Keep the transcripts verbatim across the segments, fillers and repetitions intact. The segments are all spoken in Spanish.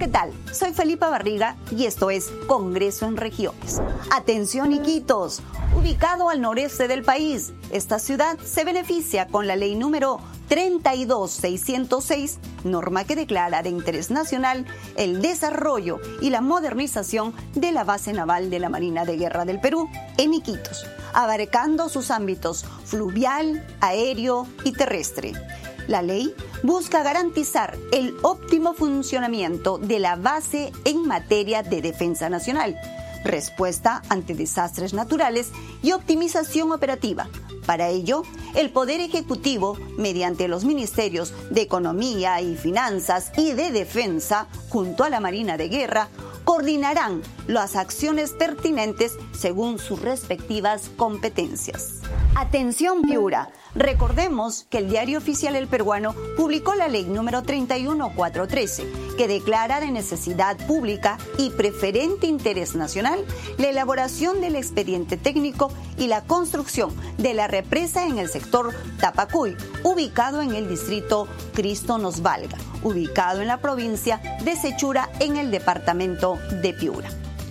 ¿qué tal? Soy Felipa Barriga y esto es Congreso en Regiones. Atención, Iquitos, ubicado al noreste del país, esta ciudad se beneficia con la ley número treinta y dos mil seiscientos seis, norma que declara de interés nacional el desarrollo y la modernización de la base naval de la Marina de Guerra del Perú en Iquitos, abarcando sus ámbitos fluvial, aéreo y terrestre. La ley busca garantizar el óptimo funcionamiento de la base en materia de defensa nacional, respuesta ante desastres naturales y optimización operativa. Para ello, el Poder Ejecutivo, mediante los Ministerios de Economía y Finanzas y de Defensa, junto a la Marina de Guerra, coordinarán las acciones pertinentes según sus respectivas competencias. Atención, Piura. Recordemos que el Diario Oficial El Peruano publicó la ley número treinta y uno mil cuatrocientos trece, que declara de necesidad pública y preferente interés nacional la elaboración del expediente técnico y la construcción de la represa en el sector Tapacuy, ubicado en el distrito Cristo Nos Valga, ubicado en la provincia de Sechura, en el departamento de Piura.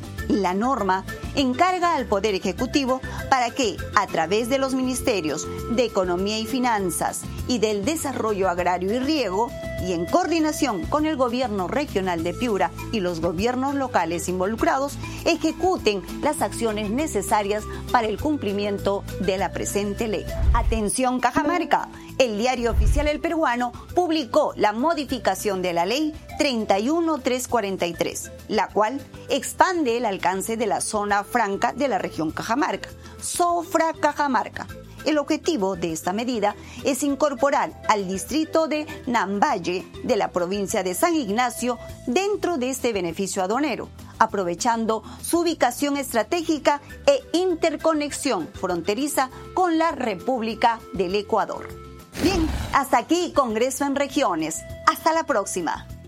La norma encarga al Poder Ejecutivo para que, a través de los Ministerios de Economía y Finanzas y del Desarrollo Agrario y Riego, y en coordinación con el Gobierno Regional de Piura y los gobiernos locales involucrados, ejecuten las acciones necesarias para el cumplimiento de la presente ley. Atención, Cajamarca. El Diario Oficial El Peruano publicó la modificación de la ley treinta y uno mil trescientos cuarenta y tres, la cual expande el alcance de la zona franca de la región Cajamarca, Sofra Cajamarca. El objetivo de esta medida es incorporar al distrito de Nambaye de la provincia de San Ignacio dentro de este beneficio aduanero, aprovechando su ubicación estratégica e interconexión fronteriza con la República del Ecuador. Bien, hasta aquí Congreso en Regiones. Hasta la próxima.